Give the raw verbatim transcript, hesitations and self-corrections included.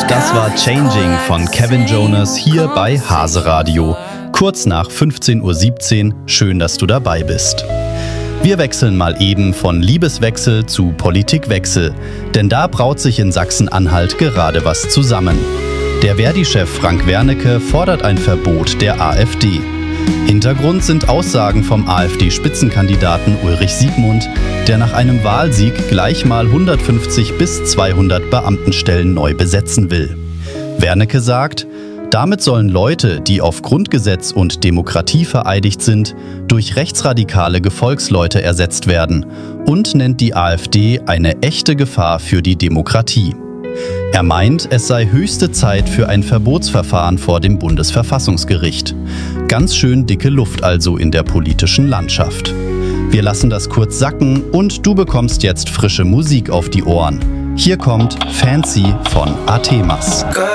Das war Changing von Kevin Jonas hier bei Hase Radio. Kurz nach fünfzehn Uhr siebzehn. Schön, dass du dabei bist. Wir wechseln mal eben von Liebeswechsel zu Politikwechsel. Denn da braut sich in Sachsen-Anhalt gerade was zusammen. Der Verdi-Chef Frank Wernicke fordert ein Verbot der AfD. Hintergrund sind Aussagen vom AfD-Spitzenkandidaten Ulrich Siegmund, der nach einem Wahlsieg gleich mal hundertfünfzig bis zweihundert Beamtenstellen neu besetzen will. Wernicke sagt, damit sollen Leute, die auf Grundgesetz und Demokratie vereidigt sind, durch rechtsradikale Gefolgsleute ersetzt werden und nennt die AfD eine echte Gefahr für die Demokratie. Er meint, es sei höchste Zeit für ein Verbotsverfahren vor dem Bundesverfassungsgericht. Ganz schön dicke Luft also in der politischen Landschaft. Wir lassen das kurz sacken und du bekommst jetzt frische Musik auf die Ohren. Hier kommt Fancy von Athemas.